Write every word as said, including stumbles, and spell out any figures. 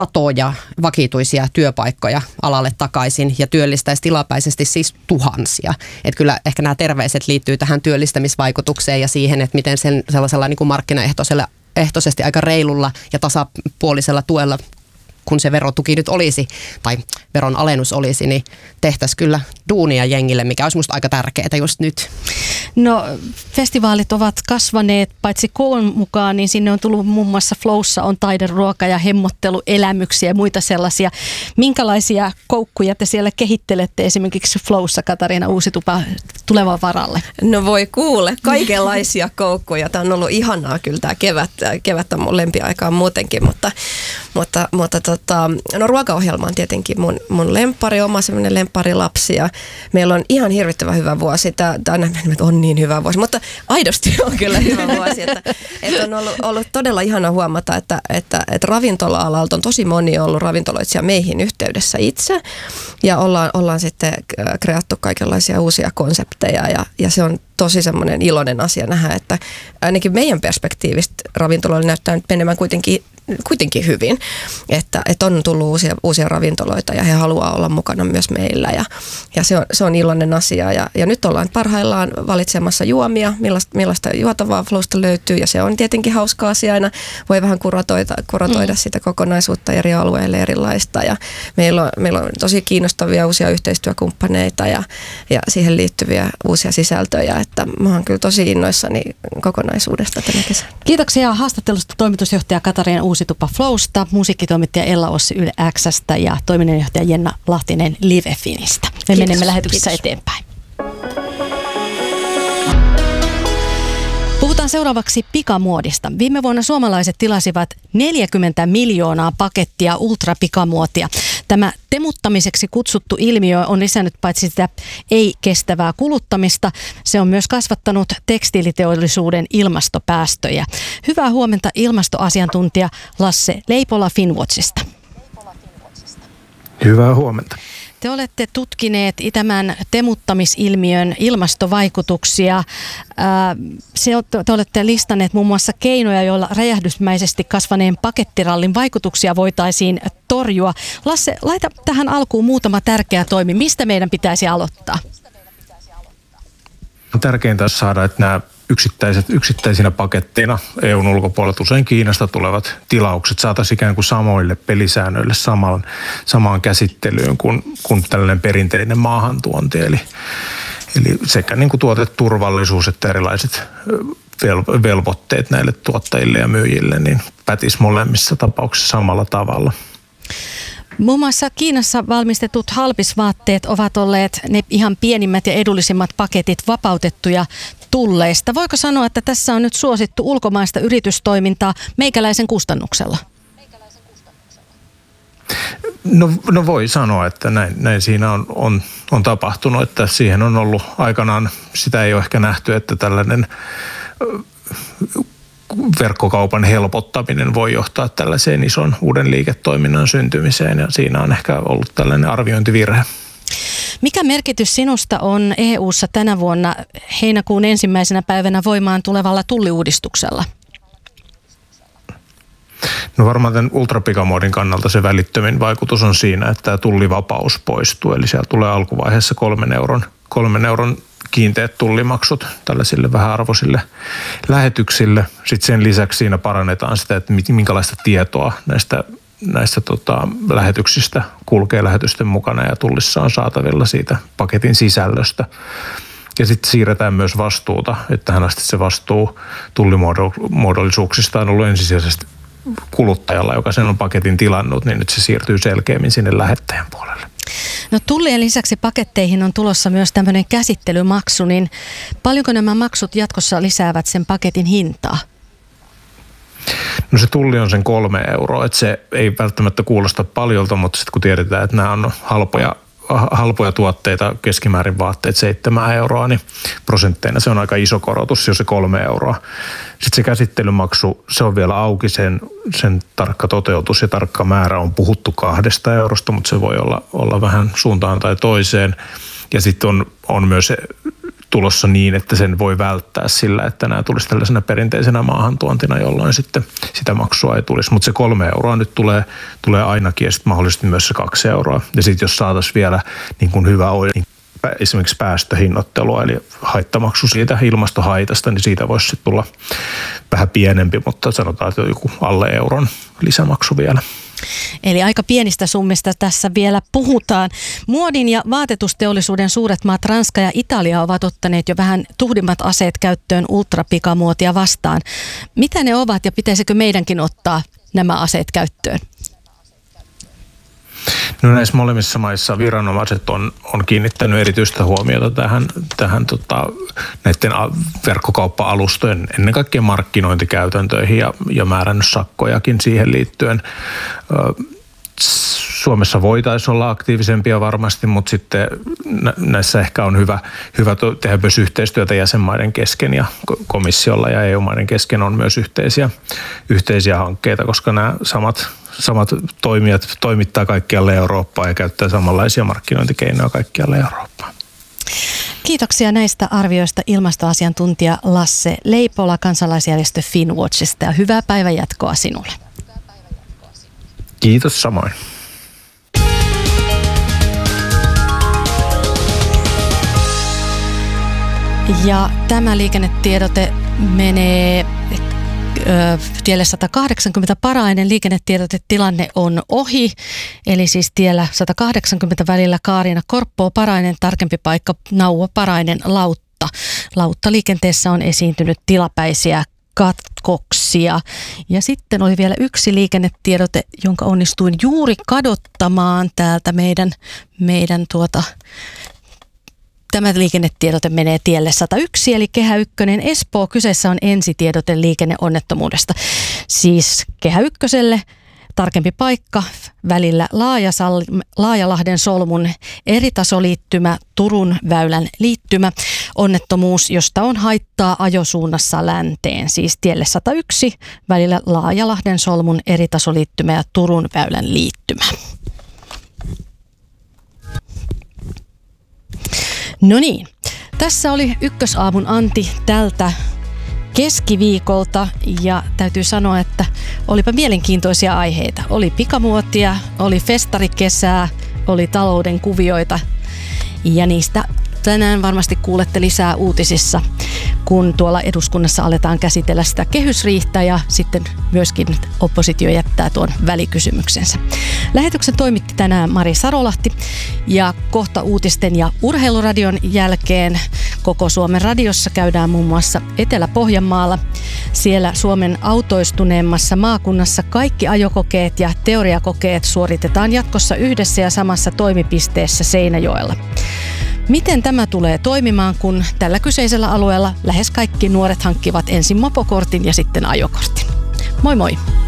satoja vakituisia työpaikkoja alalle takaisin ja työllistäisi tilapäisesti siis tuhansia. Että kyllä ehkä nämä terveiset liittyy tähän työllistämisvaikutukseen ja siihen, että miten sen sellaisella niin kuin markkinaehtoisella ehtoisesti aika reilulla ja tasapuolisella tuella, kun se verotuki nyt olisi, tai veron alennus olisi, niin tehtäisiin kyllä duunia jengille, mikä olisi musta aika tärkeää just nyt. No, festivaalit ovat kasvaneet, paitsi koon mukaan, niin sinne on tullut muun muassa Flowssa on taideruoka ja hemmotteluelämyksiä ja muita sellaisia. Minkälaisia koukkuja te siellä kehittelette esimerkiksi Flowssa, Katariina Uusitupa, tulevan varalle? No voi kuule, kaikenlaisia koukkuja. Tämä on ollut ihanaa kyllä tämä kevät. Kevät on mun lempiaikaa muutenkin, mutta, mutta, mutta tota, no ruokaohjelma on tietenkin mun, mun lemppari, oma semmoinen lempparilapsi ja meillä on ihan hirvittävän hyvä vuosi. Tämä, tämä on niin hyvä vuosi, mutta aidosti on kyllä hyvä vuosi. Että, että on ollut, ollut todella ihana huomata, että, että, että ravintola-alalta on tosi moni ollut ravintoloitsija meihin yhteydessä itse ja ollaan, ollaan sitten kreattu kaikenlaisia uusia konsepteja ja, ja se on tosi semmoinen iloinen asia nähdä, että ainakin meidän perspektiivistä ravintoloilla näyttää nyt menemään kuitenkin kuitenkin hyvin, että, että on tullut uusia, uusia ravintoloita ja he haluaa olla mukana myös meillä ja, ja se, on, se on iloinen asia ja, ja nyt ollaan parhaillaan valitsemassa juomia, millaista, millaista juotavaa Flowsta löytyy ja se on tietenkin hauska asia aina, voi vähän kuratoida, kuratoida mm. sitä kokonaisuutta eri alueille erilaista ja meillä on, meillä on tosi kiinnostavia uusia yhteistyökumppaneita ja, ja siihen liittyviä uusia sisältöjä, että mä oon kyllä tosi innoissani kokonaisuudesta tänä kesänä. Kiitoksia haastattelusta toimitusjohtaja Katariina Uusitupa Flowsta, musiikkitoimittaja Ella Ossi Yle X:stä ja toiminnanjohtaja Jenna Lahtinen Live Finistä. Me Kiitos. menemme lähetyksessä Kiitos. eteenpäin. Puhutaan seuraavaksi pikamuodista. Viime vuonna suomalaiset tilasivat neljäkymmentä miljoonaa pakettia ultrapikamuotia. Tämä temuttamiseksi kutsuttu ilmiö on lisännyt paitsi sitä ei-kestävää kuluttamista, se on myös kasvattanut tekstiiliteollisuuden ilmastopäästöjä. Hyvää huomenta ilmastoasiantuntija Lasse Leipola Finnwatchista. Hyvää huomenta. Te olette tutkineet tämän temuttamisilmiön ilmastovaikutuksia. Se, te olette listanneet muun muassa keinoja, joilla räjähdysmäisesti kasvaneen pakettirallin vaikutuksia voitaisiin torjua. Lasse, laita tähän alkuun muutama tärkeä toimi. Mistä meidän pitäisi aloittaa? Tärkeintä on saada, että nämä yksittäiset, yksittäisinä paketteina E U:n ulkopuolelta usein Kiinasta tulevat tilaukset saataisiin ikään kuin samoille pelisäännöille samaan, samaan käsittelyyn kuin, kuin tällainen perinteinen maahantuonti. Eli, eli sekä niin kuin tuoteturvallisuus että erilaiset velvoitteet näille tuottajille ja myyjille niin pätisi molemmissa tapauksissa samalla tavalla. Muun muassa Kiinassa valmistetut halpisvaatteet ovat olleet ne ihan pienimmät ja edullisimmat paketit vapautettuja tulleista. Voiko sanoa, että tässä on nyt suosittu ulkomaista yritystoimintaa meikäläisen kustannuksella? No, no voi sanoa, että näin, näin siinä on, on, on tapahtunut, että siihen on ollut aikanaan, sitä ei ole ehkä nähty, että tällainen verkkokaupan helpottaminen voi johtaa tällaiseen ison uuden liiketoiminnan syntymiseen ja siinä on ehkä ollut tällainen arviointivirhe. Mikä merkitys sinusta on E U:ssa tänä vuonna heinäkuun ensimmäisenä päivänä voimaan tulevalla tulliuudistuksella? No varmaan tämän ultrapikamuodin kannalta se välittömin vaikutus on siinä, että tämä tullivapaus poistuu. Eli siellä tulee alkuvaiheessa kolmen euron, kolmen euron kiinteät tullimaksut tällaisille vähäarvoisille lähetyksille. Sitten sen lisäksi siinä parannetaan sitä, että minkälaista tietoa näistä, näistä tota, lähetyksistä kulkee lähetysten mukana ja tullissa on saatavilla siitä paketin sisällöstä. Ja sitten siirretään myös vastuuta, että tähän asti se vastuu tullimuodollisuuksista on ollut ensisijaisesti kuluttajalla, joka sen on paketin tilannut, niin nyt se siirtyy selkeämmin sinne lähettäjän puolelle. No tullien lisäksi paketteihin on tulossa myös tämmöinen käsittelymaksu, niin paljonko nämä maksut jatkossa lisäävät sen paketin hintaa? No se tulli on sen kolme euroa, että se ei välttämättä kuulosta paljolta, mutta sitten kun tiedetään, että nämä on halpoja, halpoja tuotteita, keskimäärin vaatteet seitsemän euroa, niin prosentteina se on aika iso korotus, jos se kolme euroa. Sitten se käsittelymaksu, se on vielä auki, sen, sen tarkka toteutus ja tarkka määrä on puhuttu kahdesta eurosta, mutta se voi olla, olla vähän suuntaan tai toiseen. Ja sitten on, on myös tulossa niin, että sen voi välttää sillä, että nämä tulisi tällaisena perinteisenä maahantuontina, jolloin sitten sitä maksua ei tulisi. Mutta se kolme euroa nyt tulee, tulee ainakin ja sitten mahdollisesti myös se kaksi euroa. Ja sitten jos saataisiin vielä niin kuin hyvä niin esimerkiksi päästöhinnoittelua, eli haittamaksu siitä ilmastohaitasta, niin siitä voisi sitten tulla vähän pienempi, mutta sanotaan, että joku alle euron lisämaksu vielä. Eli aika pienistä summista tässä vielä puhutaan. Muodin ja vaatetusteollisuuden suuret maat Ranska ja Italia ovat ottaneet jo vähän tuhdimmat aseet käyttöön ultrapikamuotia vastaan. Mitä ne ovat ja pitäisikö meidänkin ottaa nämä aseet käyttöön? No näissä molemmissa maissa viranomaiset on, on kiinnittänyt erityistä huomiota tähän, tähän tota, näiden verkkokauppa-alustojen ennen kaikkea markkinointikäytäntöihin ja, ja määrännyt sakkojakin siihen liittyen. Suomessa voitaisiin olla aktiivisempia varmasti, mutta sitten näissä ehkä on hyvä, hyvä tehdä myös yhteistyötä jäsenmaiden kesken ja komissiolla ja E U-maiden kesken on myös yhteisiä, yhteisiä hankkeita, koska nämä samat, samat toimijat toimittaa kaikkialle Eurooppaan ja käyttää samanlaisia markkinointikeinoja kaikkialle Eurooppaan. Kiitoksia näistä arvioista ilmastoasiantuntija Lasse Leipola kansalaisjärjestö Finnwatchista ja hyvää päivänjatkoa sinulle. Kiitos samoin. Ja tämä liikennetiedote menee ö, tielle sata kahdeksankymmentä Parainen. Liikennetiedotetilanne on ohi, eli siis tiellä sata kahdeksankymmentä välillä Kaarina Korppoo Parainen, tarkempi paikka Nauvo Parainen Lautta. Lauttaliikenteessä on esiintynyt tilapäisiä katkoksia. Ja sitten oli vielä yksi liikennetiedote, jonka onnistuin juuri kadottamaan täältä meidän, meidän tuota... Tämä liikennetiedote menee tielle sata yksi, eli Kehä ykkönen Espoo. Kyseessä on ensitiedote liikenneonnettomuudesta. Siis Kehä ykköselle tarkempi paikka välillä Laajasal- Laajalahden solmun eritasoliittymä, Turun väylän liittymä. Onnettomuus, josta on haittaa ajosuunnassa länteen. Siis tielle sata yksi välillä Laajalahden solmun eritasoliittymä ja Turun väylän liittymä. No niin, tässä oli Ykkösaamun Anti tältä keskiviikolta ja täytyy sanoa, että olipa mielenkiintoisia aiheita. Oli pikamuotia, oli festarikesää, oli talouden kuvioita ja niistä tänään varmasti kuulette lisää uutisissa, kun tuolla eduskunnassa aletaan käsitellä sitä kehysriihtä ja sitten myöskin oppositio jättää tuon välikysymyksensä. Lähetyksen toimitti tänään Mari Sarolahti ja kohta uutisten ja urheiluradion jälkeen koko Suomen radiossa käydään muun muassa Etelä-Pohjanmaalla. Siellä Suomen autoistuneemmassa maakunnassa kaikki ajokokeet ja teoriakokeet suoritetaan jatkossa yhdessä ja samassa toimipisteessä Seinäjoella. Miten tämä tulee toimimaan, kun tällä kyseisellä alueella lähes kaikki nuoret hankkivat ensin mopokortin ja sitten ajokortin? Moi moi!